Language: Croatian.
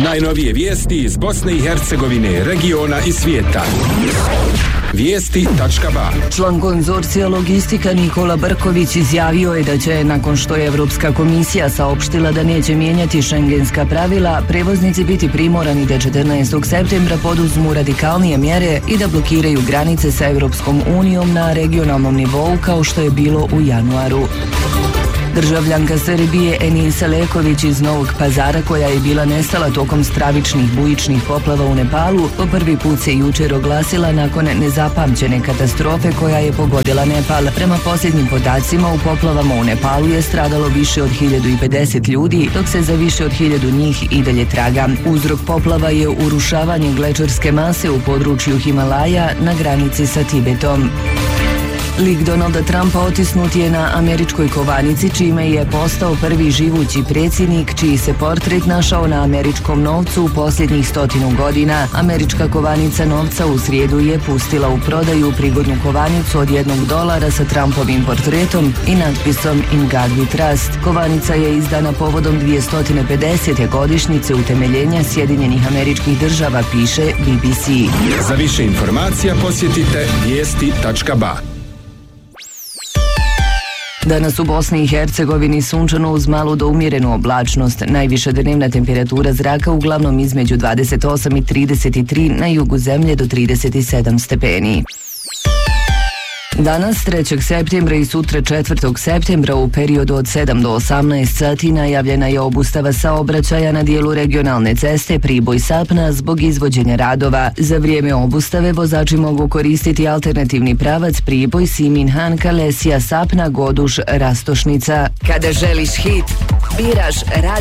Najnovije vijesti iz Bosne i Hercegovine, regiona i svijeta. Vijesti.ba. Član konzorcija Logistika Nikola Brković izjavio je da će, nakon što je Evropska komisija saopštila da neće mijenjati šengenska pravila, prevoznici biti primorani da 14. septembra poduzmu radikalnije mjere i da blokiraju granice sa Evropskom unijom na regionalnom nivou kao što je bilo u januaru. Državljanka Srbije Enisa Leković iz Novog Pazara, koja je bila nestala tokom stravičnih bujičnih poplava u Nepalu, po prvi put se jučer oglasila nakon nezapamćene katastrofe koja je pogodila Nepal. Prema posljednjim podacima, u poplavama u Nepalu je stradalo više od 1050 ljudi, dok se za više od 1000 njih i dalje traga. Uzrok poplava je urušavanje glečerske mase u području Himalaja na granici sa Tibetom. Lik Donalda Trumpa otisnut je na američkoj kovanici, čime je postao prvi živući predsjednik čiji se portret našao na američkom novcu u posljednjih 100 godina. Američka kovanica novca u srijedu je pustila u prodaju prigodnu kovanicu od $1 sa Trumpovim portretom i natpisom In God We Trust. Kovanica je izdana povodom 250. godišnjice utemeljenja Sjedinjenih Američkih Država, piše BBC. Za više informacija posjetite vijesti.ba. Danas u Bosni i Hercegovini sunčano uz malu do umjerenu oblačnost. Najviša dnevna temperatura zraka uglavnom između 28 i 33, na jugu zemlje do 37 stepeni. Danas 3. septembra i sutra 4. septembra u periodu od 7 do 18 sati najavljena je obustava saobraćaja na dijelu regionalne ceste Priboj-Sapna zbog izvođenja radova. Za vrijeme obustave vozači mogu koristiti alternativni pravac Priboj-Simin-Han-Kalesija-Sapna-Goduš-Rastošnica. Kada želiš hit, biraš